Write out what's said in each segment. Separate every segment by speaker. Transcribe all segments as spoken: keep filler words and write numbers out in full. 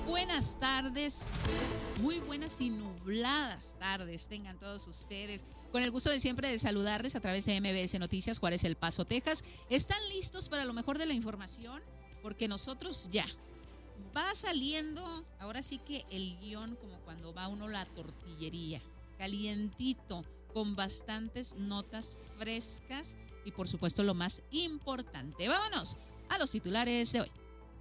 Speaker 1: buenas tardes, muy buenas y nubladas tardes tengan todos ustedes. Con el gusto de siempre de saludarles a través de M B S Noticias, Juárez, El Paso, Texas. ¿Están listos para lo mejor de la información? Porque nosotros ya. Va saliendo, ahora sí que el guión, como cuando va uno a la tortillería, calientito, con bastantes notas frescas y por supuesto lo más importante. Vámonos a los titulares de hoy.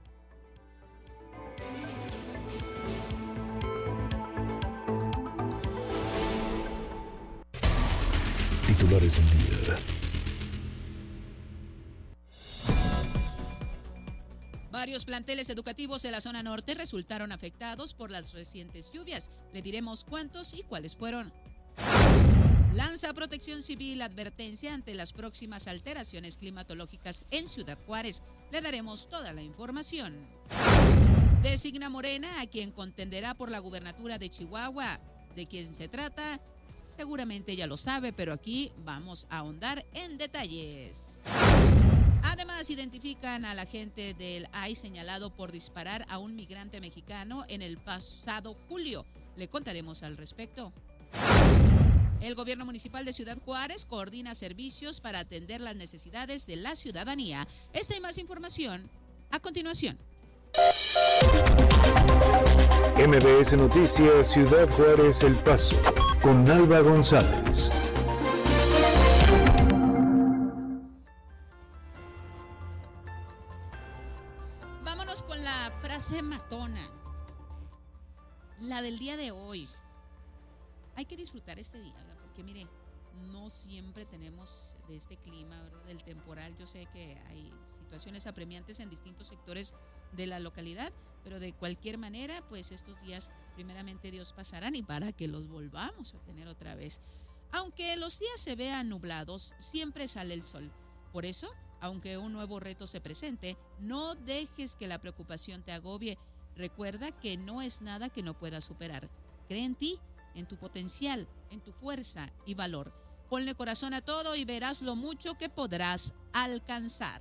Speaker 2: Titulares del día.
Speaker 1: Varios planteles educativos de la zona norte resultaron afectados por las recientes lluvias. Le diremos cuántos y cuáles fueron. Lanza Protección Civil advertencia ante las próximas alteraciones climatológicas en Ciudad Juárez. Le daremos toda la información. Designa Morena a quien contenderá por la gubernatura de Chihuahua. ¿De quién se trata? Seguramente ya lo sabe, pero aquí vamos a ahondar en detalles. Además, identifican al agente del I C E señalado por disparar a un migrante mexicano en el pasado julio. Le contaremos al respecto. El gobierno municipal de Ciudad Juárez coordina servicios para atender las necesidades de la ciudadanía. Esta y más información a continuación.
Speaker 2: M B S Noticias Ciudad Juárez El Paso con Alba González.
Speaker 1: Vámonos con la frase matona, la del día de hoy. Hay que disfrutar este día, ¿verdad? Porque mire, no siempre tenemos de este clima, ¿verdad? Del temporal. Yo sé que hay situaciones apremiantes en distintos sectores de la localidad, pero de cualquier manera, pues estos días primeramente Dios pasarán y para que los volvamos a tener otra vez. Aunque los días se vean nublados, siempre sale el sol. Por eso, aunque un nuevo reto se presente, no dejes que la preocupación te agobie. Recuerda que no es nada que no puedas superar. Cree en ti, en tu potencial, en tu fuerza y valor. Ponle corazón a todo y verás lo mucho que podrás alcanzar.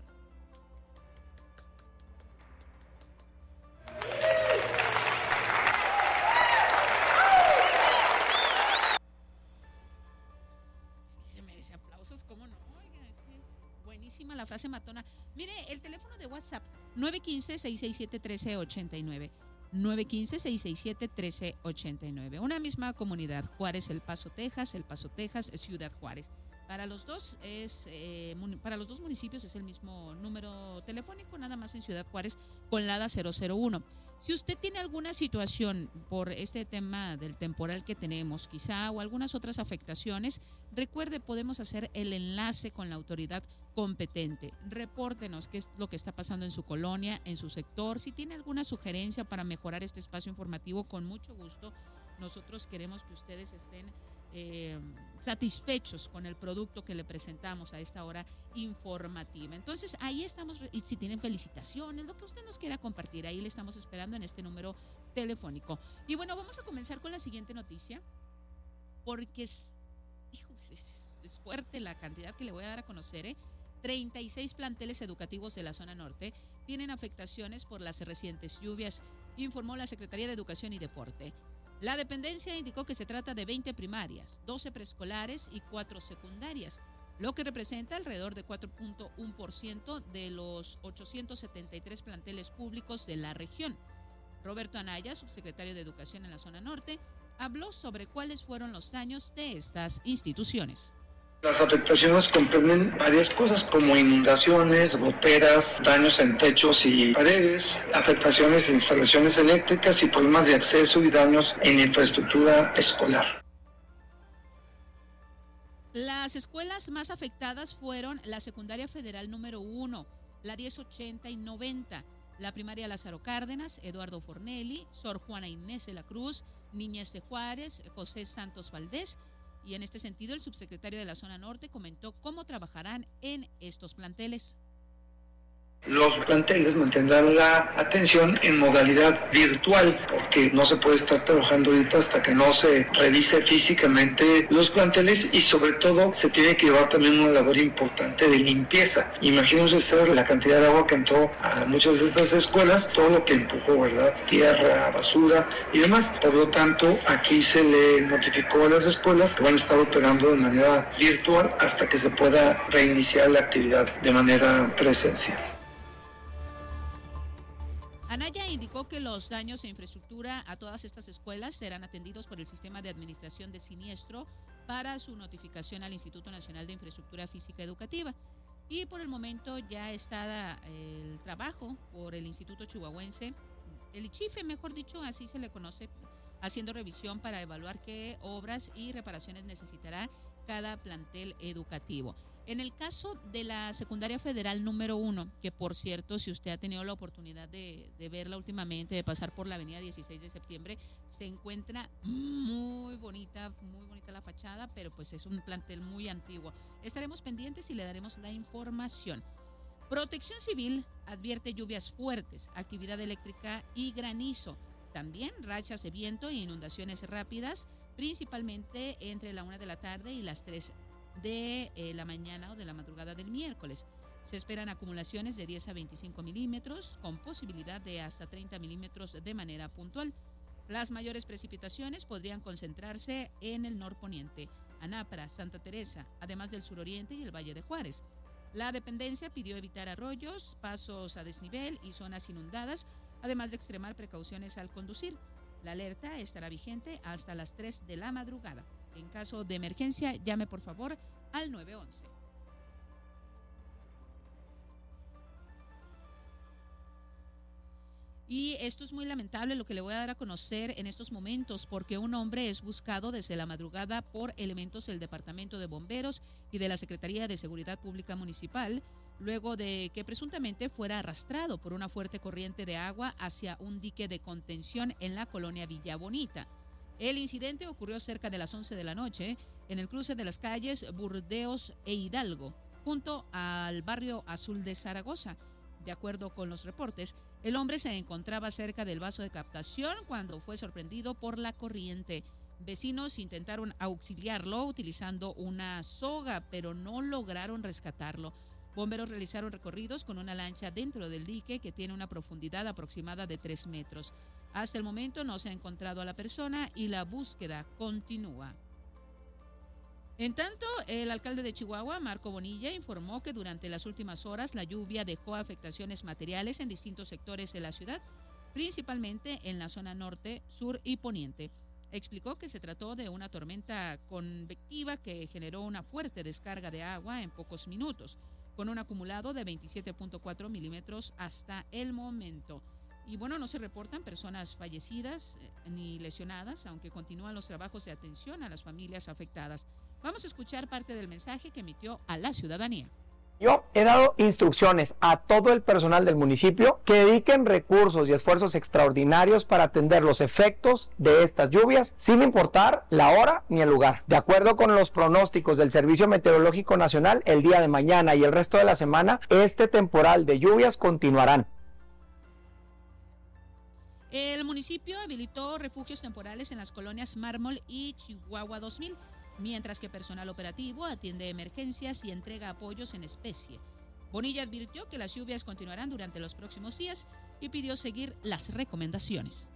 Speaker 1: Se merece aplausos, ¿cómo no? Oiga, es que buenísima la frase matona. Mire, el teléfono de WhatsApp, nueve uno cinco, seis seis siete, uno tres ocho nueve. nueve uno cinco, seis seis siete, uno tres ocho nueve. Una misma comunidad, Juárez, El Paso, Texas, El Paso, Texas, Ciudad Juárez. Para los dos es eh, para los dos municipios es el mismo número telefónico, nada más en Ciudad Juárez con la ADA cero cero uno. Si usted tiene alguna situación por este tema del temporal que tenemos, quizá, o algunas otras afectaciones, recuerde, podemos hacer el enlace con la autoridad competente. Repórtenos qué es lo que está pasando en su colonia, en su sector. Si tiene alguna sugerencia para mejorar este espacio informativo, con mucho gusto. Nosotros queremos que ustedes estén eh, satisfechos con el producto que le presentamos a esta hora informativa. Entonces, ahí estamos, y si tienen felicitaciones, lo que usted nos quiera compartir, ahí le estamos esperando en este número telefónico. Y bueno, vamos a comenzar con la siguiente noticia, porque es, hijo, es, es fuerte la cantidad que le voy a dar a conocer, ¿eh? treinta y seis planteles educativos de la zona norte tienen afectaciones por las recientes lluvias, informó la Secretaría de Educación y Deporte. La dependencia indicó que se trata de veinte primarias, doce preescolares y cuatro secundarias, lo que representa alrededor de cuatro punto uno por ciento de los ochocientos setenta y tres planteles públicos de la región. Roberto Anaya, subsecretario de Educación en la zona norte, habló sobre cuáles fueron los daños de estas instituciones.
Speaker 3: Las afectaciones comprenden varias cosas como inundaciones, goteras, daños en techos y paredes, afectaciones en instalaciones eléctricas y problemas de acceso y daños en infraestructura escolar.
Speaker 1: Las escuelas más afectadas fueron la secundaria federal número uno, la diez ochenta y noventa, la primaria Lázaro Cárdenas, Eduardo Fornelli, Sor Juana Inés de la Cruz, Niñez de Juárez, José Santos Valdés. Y en este sentido, el subsecretario de la zona norte comentó cómo trabajarán en estos planteles.
Speaker 3: Los planteles mantendrán la atención en modalidad virtual, porque no se puede estar trabajando ahorita hasta que no se revise físicamente los planteles, y sobre todo se tiene que llevar también una labor importante de limpieza. Imagínense ustedes la cantidad de agua que entró a muchas de estas escuelas, todo lo que empujó, ¿verdad? Tierra, basura y demás. Por lo tanto, aquí se le notificó a las escuelas que van a estar operando de manera virtual hasta que se pueda reiniciar la actividad de manera presencial.
Speaker 1: Anaya indicó que los daños en infraestructura a todas estas escuelas serán atendidos por el Sistema de Administración de Siniestro para su notificación al Instituto Nacional de Infraestructura Física Educativa. Y por el momento ya está el trabajo por el Instituto Chihuahuense, el ICHIFE, mejor dicho, así se le conoce, haciendo revisión para evaluar qué obras y reparaciones necesitará cada plantel educativo. En el caso de la secundaria federal número uno, que por cierto, si usted ha tenido la oportunidad de, de verla últimamente, de pasar por la avenida dieciséis de septiembre, se encuentra muy bonita, muy bonita la fachada, pero pues es un plantel muy antiguo. Estaremos pendientes y le daremos la información. Protección Civil advierte lluvias fuertes, actividad eléctrica y granizo. También rachas de viento e inundaciones rápidas, principalmente entre la una de la tarde y las tres de eh, la mañana o de la madrugada del miércoles. Se esperan acumulaciones de diez a veinticinco milímetros, con posibilidad de hasta treinta milímetros de manera puntual. Las mayores precipitaciones podrían concentrarse en el norponiente, Anápara, Santa Teresa, además del suroriente y el Valle de Juárez. La dependencia pidió evitar arroyos, pasos a desnivel y zonas inundadas, además de extremar precauciones al conducir. La alerta estará vigente hasta las tres de la madrugada. En caso de emergencia, llame por favor al nueve once. Y esto es muy lamentable lo que le voy a dar a conocer en estos momentos, porque un hombre es buscado desde la madrugada por elementos del Departamento de Bomberos y de la Secretaría de Seguridad Pública Municipal, luego de que presuntamente fuera arrastrado por una fuerte corriente de agua hacia un dique de contención en la colonia Villa Bonita. El incidente ocurrió cerca de las once de la noche en el cruce de las calles Burdeos e Hidalgo, junto al barrio Azul de Zaragoza. De acuerdo con los reportes, el hombre se encontraba cerca del vaso de captación cuando fue sorprendido por la corriente. Vecinos intentaron auxiliarlo utilizando una soga, pero no lograron rescatarlo. Bomberos realizaron recorridos con una lancha dentro del dique que tiene una profundidad aproximada de tres metros. Hasta el momento no se ha encontrado a la persona y la búsqueda continúa. En tanto, el alcalde de Chihuahua, Marco Bonilla, informó que durante las últimas horas la lluvia dejó afectaciones materiales en distintos sectores de la ciudad, principalmente en la zona norte, sur y poniente. Explicó que se trató de una tormenta convectiva que generó una fuerte descarga de agua en pocos minutos, con un acumulado de veintisiete punto cuatro milímetros hasta el momento. Y bueno, no se reportan personas fallecidas eh, ni lesionadas, aunque continúan los trabajos de atención a las familias afectadas. Vamos a escuchar parte del mensaje que emitió a la ciudadanía.
Speaker 4: Yo he dado instrucciones a todo el personal del municipio que dediquen recursos y esfuerzos extraordinarios para atender los efectos de estas lluvias, sin importar la hora ni el lugar. De acuerdo con los pronósticos del Servicio Meteorológico Nacional, el día de mañana y el resto de la semana, este temporal de lluvias continuarán.
Speaker 1: El municipio habilitó refugios temporales en las colonias Mármol y Chihuahua dos mil, mientras que personal operativo atiende emergencias y entrega apoyos en especie. Bonilla advirtió que las lluvias continuarán durante los próximos días y pidió seguir las recomendaciones.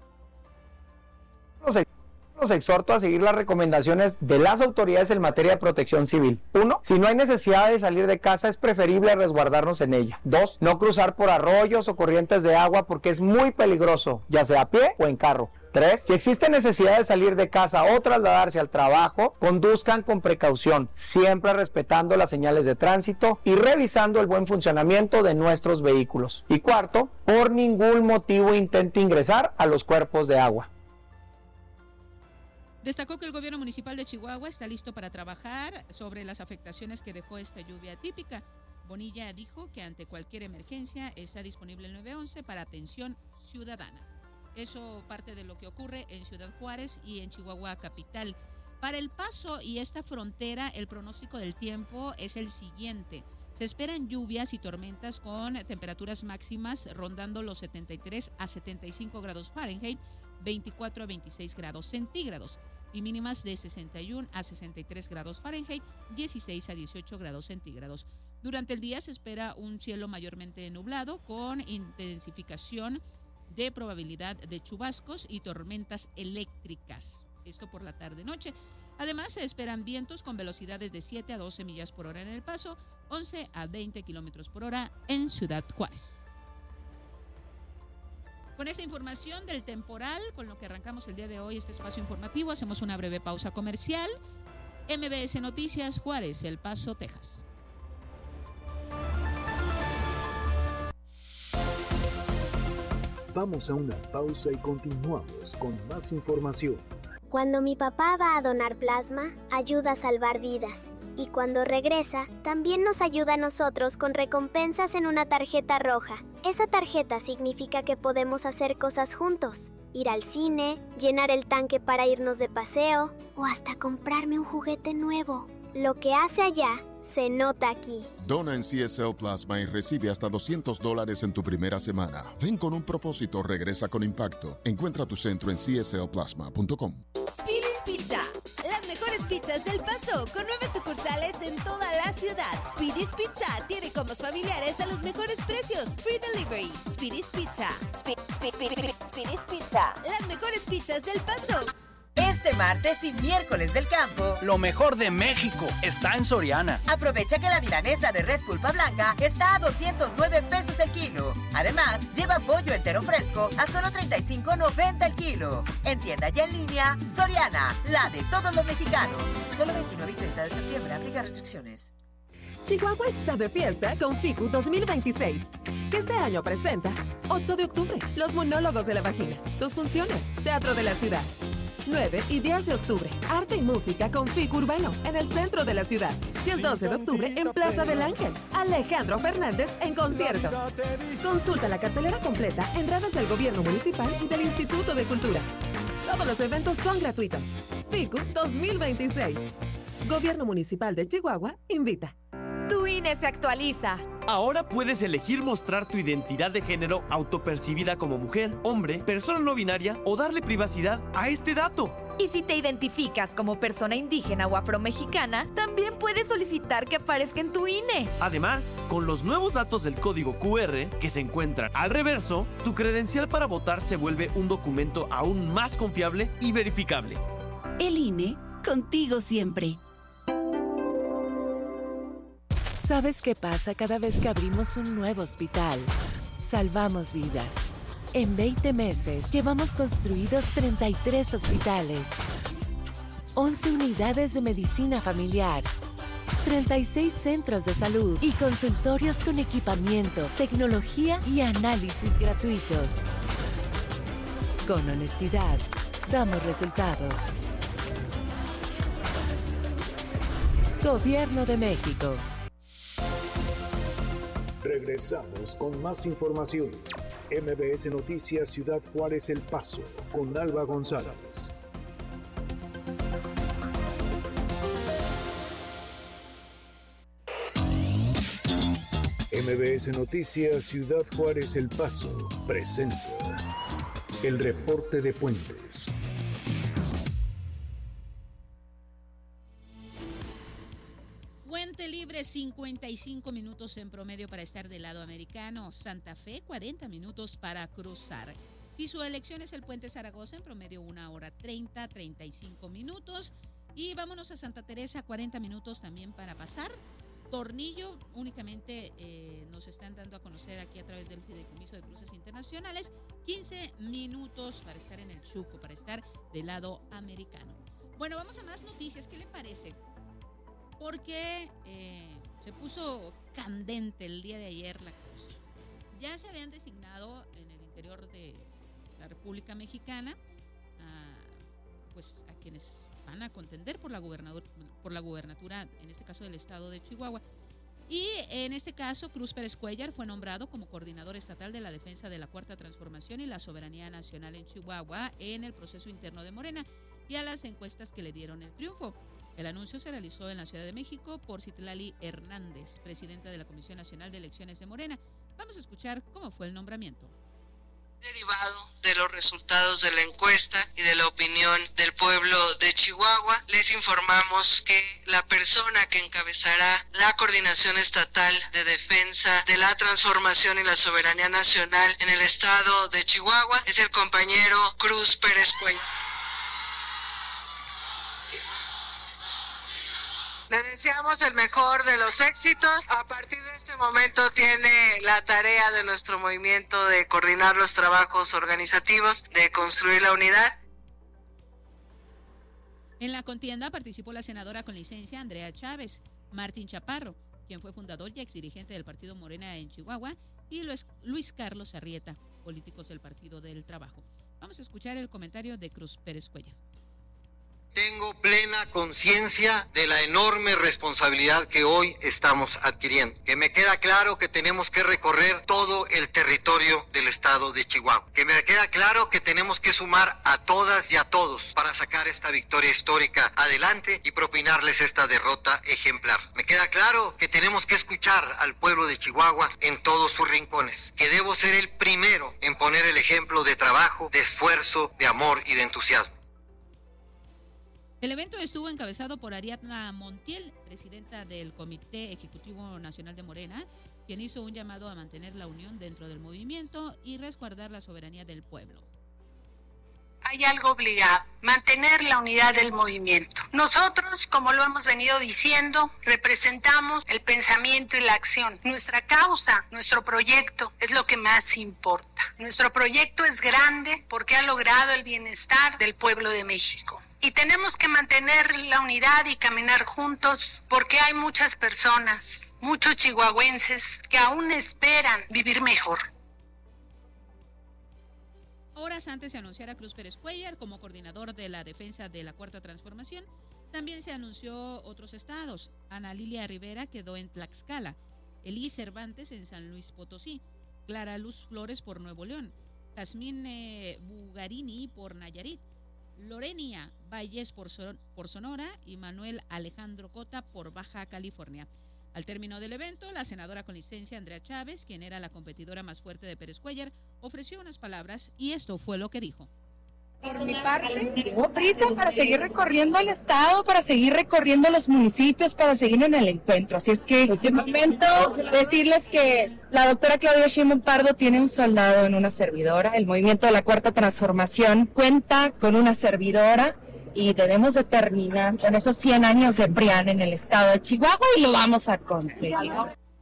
Speaker 4: Los exhorto a seguir las recomendaciones de las autoridades en materia de protección civil. Uno, si no hay necesidad de salir de casa, es preferible resguardarnos en ella. Dos, no cruzar por arroyos o corrientes de agua porque es muy peligroso, ya sea a pie o en carro. Tres, si existe necesidad de salir de casa o trasladarse al trabajo, conduzcan con precaución, siempre respetando las señales de tránsito y revisando el buen funcionamiento de nuestros vehículos. Y cuarto, por ningún motivo intente ingresar a los cuerpos de agua.
Speaker 1: Destacó que el gobierno municipal de Chihuahua está listo para trabajar sobre las afectaciones que dejó esta lluvia típica. Bonilla dijo que ante cualquier emergencia está disponible el nueve once para atención ciudadana. Eso parte de lo que ocurre en Ciudad Juárez y en Chihuahua capital. Para El Paso y esta frontera, el pronóstico del tiempo es el siguiente. Se esperan lluvias y tormentas con temperaturas máximas rondando los setenta y tres a setenta y cinco grados Fahrenheit, veinticuatro a veintiséis grados centígrados, y mínimas de sesenta y uno a sesenta y tres grados Fahrenheit, dieciséis a dieciocho grados centígrados. Durante el día se espera un cielo mayormente nublado con intensificación de probabilidad de chubascos y tormentas eléctricas. Esto por la tarde-noche. Además, se esperan vientos con velocidades de siete a doce millas por hora en El Paso, once a veinte kilómetros por hora en Ciudad Juárez. Con esta información del temporal, con lo que arrancamos el día de hoy este espacio informativo, hacemos una breve pausa comercial. M B S Noticias, Juárez, El Paso, Texas.
Speaker 2: Vamos a una pausa y continuamos con más información.
Speaker 5: Cuando mi papá va a donar plasma, ayuda a salvar vidas. Y cuando regresa, también nos ayuda a nosotros con recompensas en una tarjeta roja. Esa tarjeta significa que podemos hacer cosas juntos. Ir al cine, llenar el tanque para irnos de paseo o hasta comprarme un juguete nuevo. Lo que hace allá se nota aquí.
Speaker 6: Dona en C S L Plasma y recibe hasta doscientos dólares en tu primera semana. Ven con un propósito, regresa con impacto. Encuentra tu centro en c s l plasma punto com.
Speaker 7: Speedy's Pizza, las mejores pizzas del Paso, con nueve sucursales en toda la ciudad. Speedy's Pizza tiene combos familiares a los mejores precios. Free delivery. Speedy's Pizza. Spe- Spe- Spe- Speedy's Pizza, las mejores pizzas del Paso.
Speaker 8: Este martes y miércoles del campo,
Speaker 9: lo mejor de México está en Soriana.
Speaker 8: Aprovecha que la milanesa de res pulpa blanca está a doscientos nueve pesos el kilo. Además, lleva pollo entero fresco a solo treinta y cinco noventa el kilo. En tienda y en línea, Soriana, la de todos los mexicanos. Solo veintinueve y treinta de septiembre, aplica restricciones.
Speaker 10: Chihuahua está de fiesta con FICU dos mil veintiséis, que este año presenta ocho de octubre, los monólogos de la vagina, dos funciones, Teatro de la Ciudad. nueve y diez de octubre, arte y música con FICU Urbano en el centro de la ciudad. Y el doce de octubre en Plaza del Ángel, Alejandro Fernández en concierto. Consulta la cartelera completa en redes del Gobierno Municipal y del Instituto de Cultura. Todos los eventos son gratuitos. FICU dos mil veintiséis. Gobierno Municipal de Chihuahua invita.
Speaker 11: Tu I N E se actualiza.
Speaker 12: Ahora puedes elegir mostrar tu identidad de género autopercibida como mujer, hombre, persona no binaria o darle privacidad a este dato.
Speaker 11: Y si te identificas como persona indígena o afromexicana, también puedes solicitar que aparezca en tu I N E.
Speaker 12: Además, con los nuevos datos del código Q R que se encuentran al reverso, tu credencial para votar se vuelve un documento aún más confiable y verificable.
Speaker 13: El I N E, contigo siempre.
Speaker 14: ¿Sabes qué pasa cada vez que abrimos un nuevo hospital? Salvamos vidas. En veinte meses llevamos construidos treinta y tres hospitales, once unidades de medicina familiar, treinta y seis centros de salud y consultorios con equipamiento, tecnología y análisis gratuitos. Con honestidad, damos resultados. Gobierno de México.
Speaker 2: Regresamos con más información. M B S Noticias Ciudad Juárez El Paso con Alba González. M B S Noticias Ciudad Juárez El Paso presenta el reporte de Puentes.
Speaker 1: Puente Libre, cincuenta y cinco minutos en promedio para estar del lado americano. Santa Fe, cuarenta minutos para cruzar. Si su elección es el Puente Zaragoza, en promedio una hora treinta, treinta y cinco minutos. Y vámonos a Santa Teresa, cuarenta minutos también para pasar. Tornillo, únicamente eh, nos están dando a conocer aquí a través del Fideicomiso de Cruces Internacionales, quince minutos para estar en el Chuco, para estar del lado americano. Bueno, vamos a más noticias. ¿Qué le parece? Porque eh, se puso candente el día de ayer la cosa. Ya se habían designado en el interior de la República Mexicana a, pues, a quienes van a contender por la, gobernador, por la gubernatura, en este caso del estado de Chihuahua. Y en este caso, Cruz Pérez Cuellar fue nombrado como coordinador estatal de la defensa de la Cuarta Transformación y la soberanía nacional en Chihuahua en el proceso interno de Morena y a las encuestas que le dieron el triunfo. El anuncio se realizó en la Ciudad de México por Citlali Hernández, presidenta de la Comisión Nacional de Elecciones de Morena. Vamos a escuchar cómo fue el nombramiento.
Speaker 15: Derivado de los resultados de la encuesta y de la opinión del pueblo de Chihuahua, les informamos que la persona que encabezará la Coordinación Estatal de Defensa de la Transformación y la Soberanía Nacional en el estado de Chihuahua es el compañero Cruz Pérez Cuellar. Le deseamos el mejor de los éxitos. A partir de este momento tiene la tarea de nuestro movimiento de coordinar los trabajos organizativos, de construir la unidad.
Speaker 1: En la contienda participó la senadora con licencia Andrea Chávez, Martín Chaparro, quien fue fundador y exdirigente del Partido Morena en Chihuahua, y Luis Carlos Arrieta, políticos del Partido del Trabajo. Vamos a escuchar el comentario de Cruz Pérez Cuellar.
Speaker 16: Tengo plena conciencia de la enorme responsabilidad que hoy estamos adquiriendo, que me queda claro que tenemos que recorrer todo el territorio del estado de Chihuahua, que me queda claro que tenemos que sumar a todas y a todos para sacar esta victoria histórica adelante y propinarles esta derrota ejemplar. Me queda claro que tenemos que escuchar al pueblo de Chihuahua en todos sus rincones, que debo ser el primero en poner el ejemplo de trabajo, de esfuerzo, de amor y de entusiasmo.
Speaker 1: El evento estuvo encabezado por Ariadna Montiel, presidenta del Comité Ejecutivo Nacional de Morena, quien hizo un llamado a mantener la unión dentro del movimiento y resguardar la soberanía del pueblo.
Speaker 17: Hay algo obligado, mantener la unidad del movimiento. Nosotros, como lo hemos venido diciendo, representamos el pensamiento y la acción. Nuestra causa, nuestro proyecto es lo que más importa. Nuestro proyecto es grande porque ha logrado el bienestar del pueblo de México. Y tenemos que mantener la unidad y caminar juntos porque hay muchas personas, muchos chihuahuenses que aún esperan vivir mejor.
Speaker 1: Horas antes de anunciar a Cruz Pérez Cuellar como coordinador de la defensa de la Cuarta Transformación, también se anunció otros estados. Ana Lilia Rivera quedó en Tlaxcala, Elí Cervantes en San Luis Potosí, Clara Luz Flores por Nuevo León, Jazmín eh, Bugarini por Nayarit, Lorenia Valles por, Son- por Sonora y Manuel Alejandro Cota por Baja California. Al término del evento, la senadora con licencia Andrea Chávez, quien era la competidora más fuerte de Pérez Cuellar, ofreció unas palabras y esto fue lo que dijo.
Speaker 18: Por mi parte, tengo prisa para seguir recorriendo el estado, para seguir recorriendo los municipios, para seguir en el encuentro. Así es que, de momento, decirles que la doctora Claudia Sheinbaum Pardo tiene un soldado en una servidora. El movimiento de la Cuarta Transformación cuenta con una servidora y debemos de terminar con esos cien años de P R I A N en el estado de Chihuahua y lo vamos a conseguir.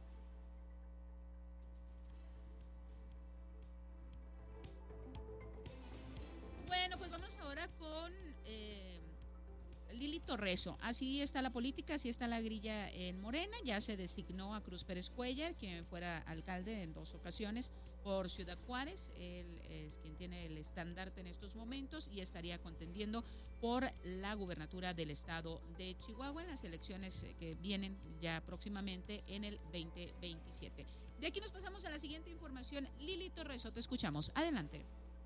Speaker 1: Bueno, pues vamos ahora con eh, Lili Torreso. Así está la política, así está la grilla en Morena. Ya se designó a Cruz Pérez Cuellar, quien fuera alcalde en dos ocasiones por Ciudad Juárez. Él es quien tiene el estandarte en estos momentos y estaría contendiendo por la gubernatura del estado de Chihuahua en las elecciones que vienen ya próximamente en el veinte veintisiete. De aquí nos pasamos a la siguiente información. Lili Torreso, te escuchamos. Adelante.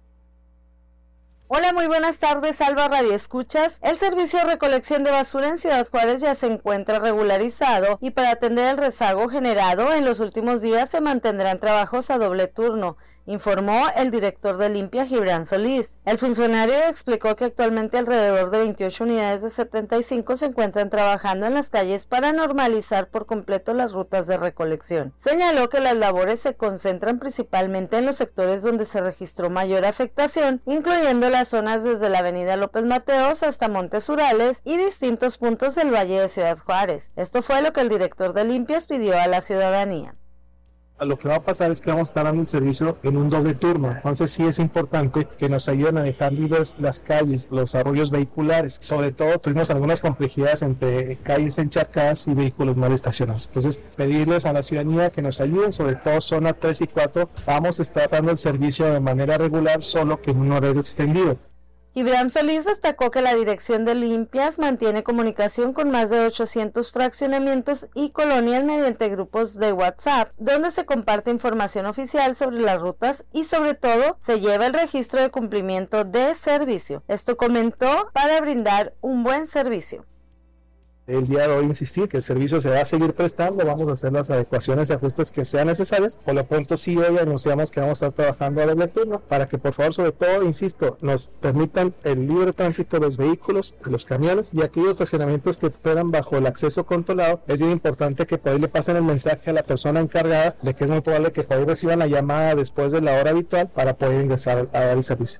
Speaker 19: Hola, muy buenas tardes, Alba Radio Escuchas. El servicio de recolección de basura en Ciudad Juárez ya se encuentra regularizado y para atender el rezago generado en los últimos días se mantendrán trabajos a doble turno, informó el director de Limpia, Gibran Solís. El funcionario explicó que actualmente alrededor de veintiocho unidades de setenta y cinco se encuentran trabajando en las calles para normalizar por completo las rutas de recolección. Señaló que las labores se concentran principalmente en los sectores donde se registró mayor afectación, incluyendo las zonas desde la avenida López Mateos hasta Montes Urales y distintos puntos del Valle de Ciudad Juárez. Esto fue lo que el director de Limpias pidió a la ciudadanía.
Speaker 20: Lo que va a pasar es que vamos a estar dando el servicio en un doble turno, entonces sí es importante que nos ayuden a dejar libres las calles, los arroyos vehiculares. Sobre todo tuvimos algunas complejidades entre calles encharcadas y vehículos mal estacionados. Entonces pedirles a la ciudadanía que nos ayuden, sobre todo zona tres y cuatro, vamos a estar dando el servicio de manera regular, solo que en un horario extendido.
Speaker 19: Gibran Solís destacó que la Dirección de Limpias mantiene comunicación con más de ochocientos fraccionamientos y colonias mediante grupos de WhatsApp, donde se comparte información oficial sobre las rutas y sobre todo se lleva el registro de cumplimiento de servicio. Esto comentó para brindar un buen servicio.
Speaker 20: El día de hoy insistir que el servicio se va a seguir prestando, vamos a hacer las adecuaciones y ajustes que sean necesarios. Por lo pronto sí hoy anunciamos que vamos a estar trabajando a doble turno para que por favor, sobre todo, insisto, nos permitan el libre tránsito de los vehículos, de los camiones y aquellos estacionamientos que operan bajo el acceso controlado. Es bien importante que por ahí le pasen el mensaje a la persona encargada de que es muy probable que por ahí reciban la llamada después de la hora habitual para poder ingresar a dar el servicio.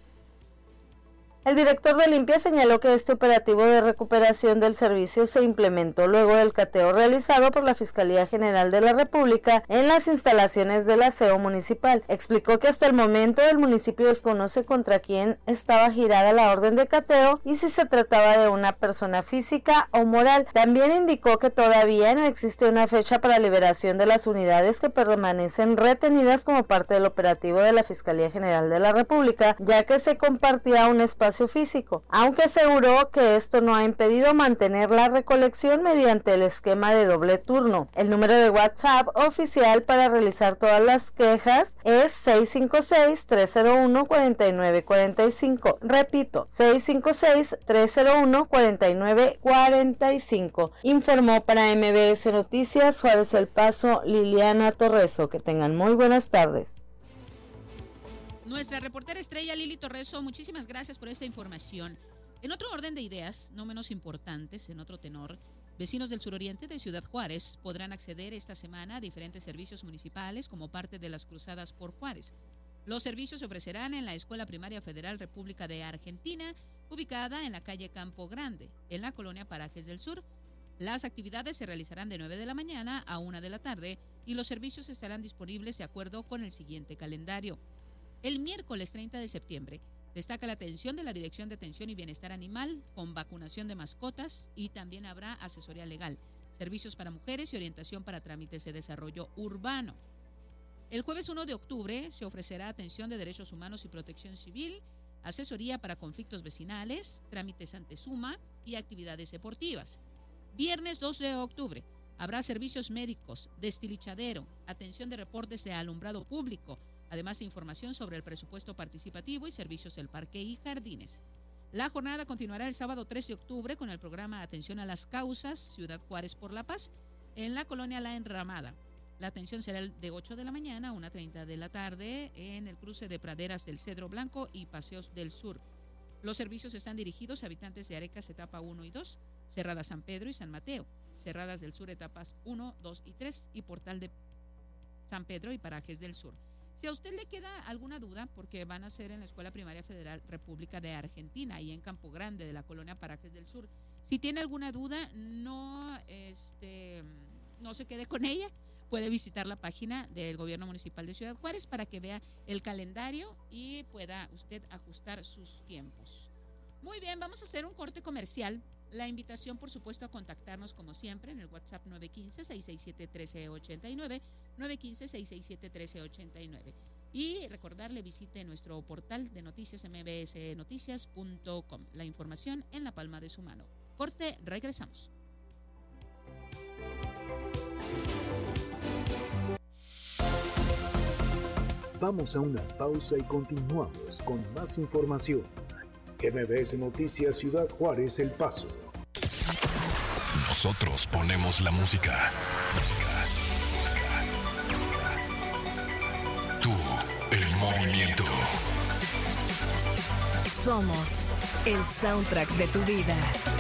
Speaker 19: El director de Limpia señaló que este operativo de recuperación del servicio se implementó luego del cateo realizado por la Fiscalía General de la República en las instalaciones del aseo municipal. Explicó que hasta el momento el municipio desconoce contra quién estaba girada la orden de cateo y si se trataba de una persona física o moral. También indicó que todavía no existe una fecha para liberación de las unidades que permanecen retenidas como parte del operativo de la Fiscalía General de la República, ya que se compartía un espacio físico, aunque aseguró que esto no ha impedido mantener la recolección mediante el esquema de doble turno. El número de WhatsApp oficial para realizar todas las quejas es seis cinco seis, tres cero uno, cuatro nueve cuatro cinco. Repito, seis cinco seis, tres cero uno, cuatro nueve cuatro cinco. Informó para M B S Noticias Juárez El Paso, Liliana Torreso. Que tengan muy buenas tardes.
Speaker 1: Nuestra reportera estrella Lili Torreso, muchísimas gracias por esta información. En otro orden de ideas, no menos importantes, en otro tenor, vecinos del suroriente de Ciudad Juárez podrán acceder esta semana a diferentes servicios municipales como parte de las Cruzadas por Juárez. Los servicios se ofrecerán en la Escuela Primaria Federal República de Argentina, ubicada en la calle Campo Grande, en la colonia Parajes del Sur. Las actividades se realizarán de nueve de la mañana a una de la tarde y los servicios estarán disponibles de acuerdo con el siguiente calendario. El miércoles treinta de septiembre destaca la atención de la Dirección de Atención y Bienestar Animal con vacunación de mascotas y también habrá asesoría legal, servicios para mujeres y orientación para trámites de desarrollo urbano. El jueves uno de octubre se ofrecerá atención de derechos humanos y protección civil, asesoría para conflictos vecinales, trámites ante suma y actividades deportivas. Viernes dos de octubre habrá servicios médicos, destilichadero, atención de reportes de alumbrado público, además de información sobre el presupuesto participativo y servicios del parque y jardines. La jornada continuará el sábado tres de octubre con el programa Atención a las Causas, Ciudad Juárez por la Paz, en la colonia La Enramada. La atención será de ocho de la mañana a una treinta de la tarde en el cruce de Praderas del Cedro Blanco y Paseos del Sur. Los servicios están dirigidos a habitantes de Arecas etapa uno y dos, Cerrada San Pedro y San Mateo, Cerradas del Sur etapas uno, dos y tres y Portal de San Pedro y Parajes del Sur. Si a usted le queda alguna duda, porque van a ser en la Escuela Primaria Federal República de Argentina y en Campo Grande de la colonia Parajes del Sur, si tiene alguna duda, no, este, no se quede con ella, puede visitar la página del Gobierno Municipal de Ciudad Juárez para que vea el calendario y pueda usted ajustar sus tiempos. Muy bien, vamos a hacer un corte comercial. La invitación, por supuesto, a contactarnos como siempre en el WhatsApp nueve uno cinco, seis seis siete, uno tres ocho nueve, nueve uno cinco, seis seis siete, uno tres ocho nueve. Y recordarle, visite nuestro portal de noticias m b s noticias punto com. La información en la palma de su mano. Corte, regresamos.
Speaker 2: Vamos a una pausa y continuamos con más información. M B S Noticias Ciudad Juárez El Paso.
Speaker 21: Nosotros ponemos la música. Tú, el movimiento.
Speaker 11: Somos el soundtrack de tu vida.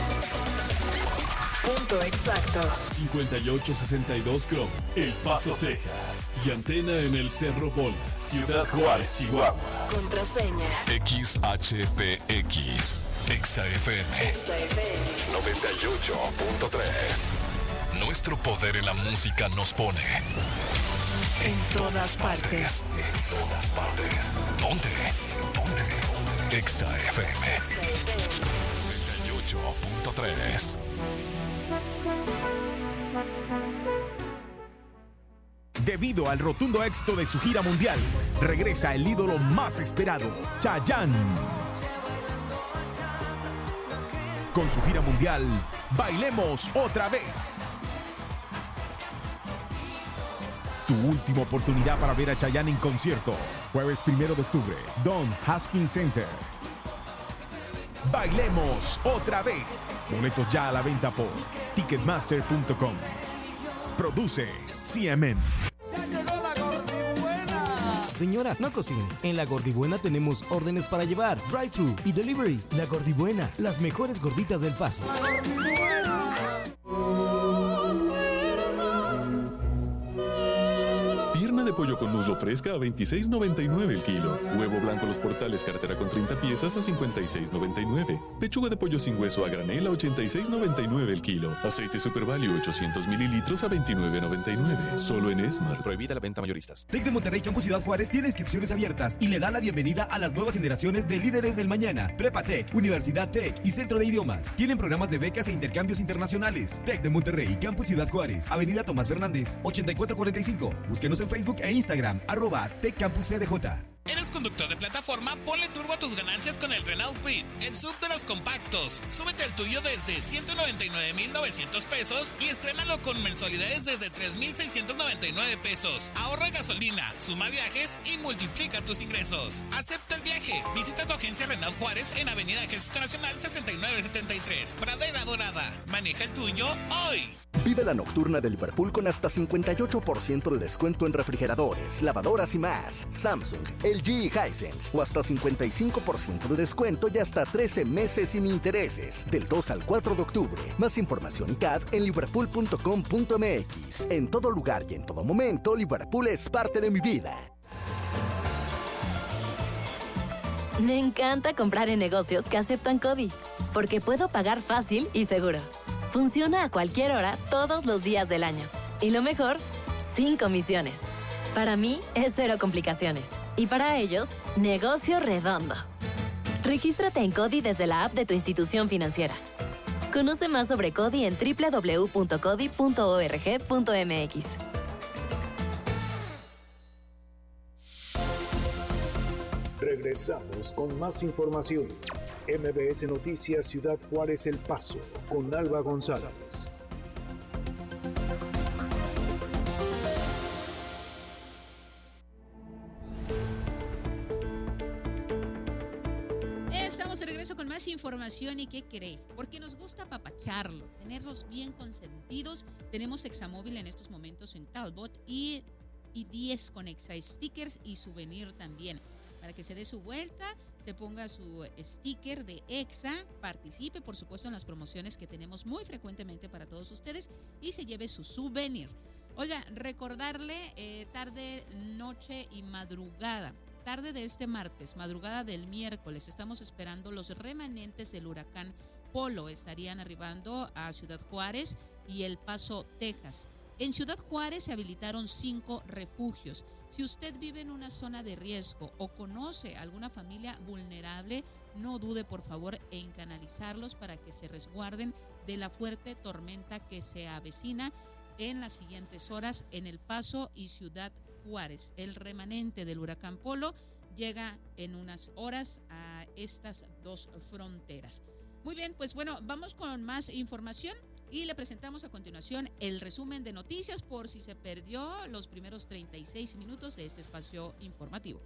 Speaker 11: Punto exacto.
Speaker 22: cincuenta y ocho sesenta y dos Chrome, El Paso, Texas. Y antena en el Cerro Bola, Ciudad Juárez, Chihuahua.
Speaker 11: Contraseña
Speaker 21: X H P X, Exa F M,
Speaker 11: Exa F M
Speaker 21: noventa y ocho punto tres. Nuestro poder en la música nos pone
Speaker 11: en todas partes.
Speaker 21: En todas partes. Ponte. Ponte. Exa F M noventa y ocho punto tres.
Speaker 23: Debido al rotundo éxito de su gira mundial, regresa el ídolo más esperado, Chayanne. Con su gira mundial, Bailemos Otra Vez. Tu última oportunidad para ver a Chayanne en concierto. Jueves primero de octubre, Don Haskins Center. Bailemos otra vez. Boletos ya a la venta por ticketmaster punto com. Produce C M N.
Speaker 3: Señora, no cocine. En La Gordibuena tenemos órdenes para llevar, drive-thru y delivery. La Gordibuena, las mejores gorditas del Paso.
Speaker 4: Pierna de pollo con muslo fresca a veintiséis noventa y nueve el kilo. Huevo blanco Los Portales cartera con treinta piezas a cincuenta y seis noventa y nueve. Pechuga de pollo sin hueso a granel a ochenta y seis noventa y nueve el kilo. Aceite Super Value ochocientos mililitros a veintinueve noventa y nueve. Solo en Esmar. Prohibida la venta mayoristas.
Speaker 23: Tec de Monterrey Campus Ciudad Juárez tiene inscripciones abiertas y le da la bienvenida a las nuevas generaciones de líderes del mañana. Prepa Tech, Universidad Tech y Centro de Idiomas. Tienen programas de becas e intercambios internacionales. Tec de Monterrey Campus Ciudad Juárez. Avenida Tomás Fernández, ochenta y cuatro cuarenta y cinco. Búsquenos en Facebook e Instagram, arroba Tech Campus C D J.
Speaker 5: ¿Eres conductor de plataforma? Ponle turbo a tus ganancias con el Renault Kwid, el sub de los compactos. Súbete el tuyo desde ciento noventa y nueve mil novecientos pesos y estrénalo con mensualidades desde tres mil seiscientos noventa y nueve pesos. Ahorra gasolina, suma viajes y multiplica tus ingresos. Acepta el viaje. Visita tu agencia Renault Juárez en Avenida Ejército Nacional sesenta y nueve setenta y tres, Pradera Dorada. Maneja el tuyo hoy.
Speaker 24: Vive la nocturna de Liverpool con hasta cincuenta y ocho por ciento de descuento en refrigeradores, lavadoras y más. Samsung, L G y Hisense. O hasta cincuenta y cinco por ciento de descuento y hasta trece meses sin intereses. Del dos al cuatro de octubre. Más información y C A D en liverpool punto com punto m x. En todo lugar y en todo momento, Liverpool es parte de mi vida.
Speaker 25: Me encanta comprar en negocios que aceptan CODI, porque puedo pagar fácil y seguro. Funciona a cualquier hora, todos los días del año. Y lo mejor, sin comisiones. Para mí, es cero complicaciones. Y para ellos, negocio redondo. Regístrate en CODI desde la app de tu institución financiera. Conoce más sobre CODI en doble u doble u doble u punto codi punto org punto m x.
Speaker 2: Regresamos con más información. M B S Noticias Ciudad Juárez El Paso, con Alba González.
Speaker 1: Estamos de regreso con más información. ¿Y qué cree? Porque nos gusta apapacharlo, tenerlos bien consentidos. Tenemos Examóvil en estos momentos en Talbot y, y diez con Exa Stickers y souvenir también. Para que se dé su vuelta, se ponga su sticker de Exa, participe por supuesto en las promociones que tenemos muy frecuentemente para todos ustedes y se lleve su souvenir. Oiga, recordarle eh, tarde, noche y madrugada. Tarde de este martes, madrugada del miércoles, estamos esperando los remanentes del huracán Polo. Estarían arribando a Ciudad Juárez y El Paso, Texas. En Ciudad Juárez se habilitaron cinco refugios. Si usted vive en una zona de riesgo o conoce alguna familia vulnerable, no dude por favor en canalizarlos para que se resguarden de la fuerte tormenta que se avecina en las siguientes horas en El Paso y Ciudad Juárez. El remanente del huracán Polo llega en unas horas a estas dos fronteras. Muy bien, pues bueno, vamos con más información y le presentamos a continuación el resumen de noticias por si se perdió los primeros treinta y seis minutos de este espacio informativo.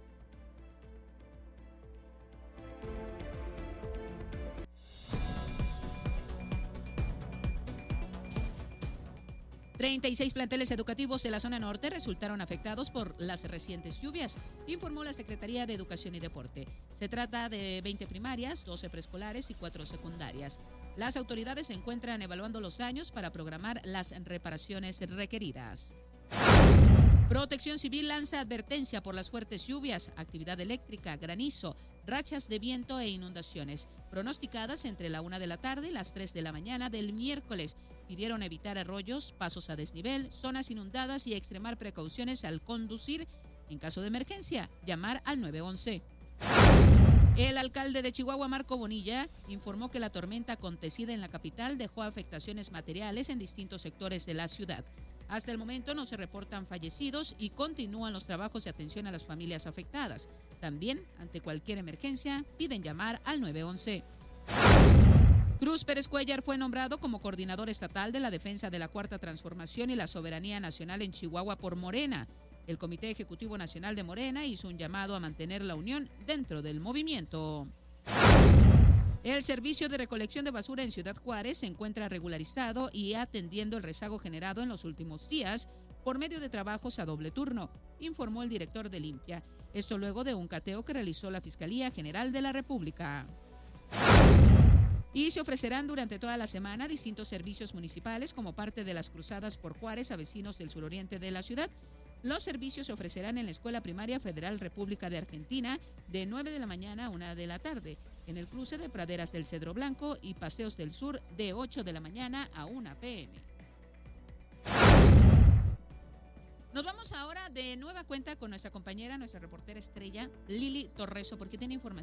Speaker 1: treinta y seis planteles educativos de la zona norte resultaron afectados por las recientes lluvias, informó la Secretaría de Educación y Deporte. Se trata de veinte primarias, doce preescolares y cuatro secundarias. Las autoridades se encuentran evaluando los daños para programar las reparaciones requeridas. Protección Civil lanza advertencia por las fuertes lluvias, actividad eléctrica, granizo, rachas de viento e inundaciones, pronosticadas entre la una de la tarde y las tres de la mañana del miércoles. Pidieron evitar arroyos, pasos a desnivel, zonas inundadas y extremar precauciones al conducir. En caso de emergencia, llamar al nueve once. El alcalde de Chihuahua, Marco Bonilla, informó que la tormenta acontecida en la capital dejó afectaciones materiales en distintos sectores de la ciudad. Hasta el momento no se reportan fallecidos y continúan los trabajos de atención a las familias afectadas. También, ante cualquier emergencia, piden llamar al nueve once. Cruz Pérez Cuellar fue nombrado como coordinador estatal de la defensa de la Cuarta Transformación y la soberanía nacional en Chihuahua por Morena. El Comité Ejecutivo Nacional de Morena hizo un llamado a mantener la unión dentro del movimiento. El servicio de recolección de basura en Ciudad Juárez se encuentra regularizado y atendiendo el rezago generado en los últimos días por medio de trabajos a doble turno, informó el director de Limpia. Esto luego de un cateo que realizó la Fiscalía General de la República. Y se ofrecerán durante toda la semana distintos servicios municipales como parte de las cruzadas por Juárez a vecinos del suroriente de la ciudad. Los servicios se ofrecerán en la Escuela Primaria Federal República de Argentina de nueve de la mañana a una de la tarde, en el cruce de Praderas del Cedro Blanco y Paseos del Sur de ocho de la mañana a una pe eme. Nos vamos ahora de nueva cuenta con nuestra compañera, nuestra reportera estrella, Lili Torreso, porque tiene información